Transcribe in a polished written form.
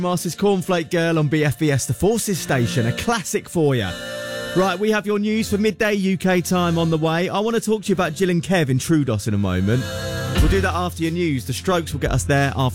Masters Cornflake Girl on BFBS, the Forces Station, a classic for you. Right, we have your news for midday UK time on the way. I want to talk to you about Jill and Kev in Troodos in a moment. We'll do that after your news. The Strokes will get us there after